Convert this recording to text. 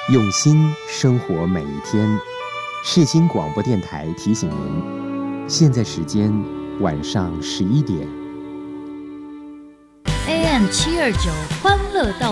用心生活每一天。世新广播电台提醒您，现在时间晚上11点。 AM 729，欢乐到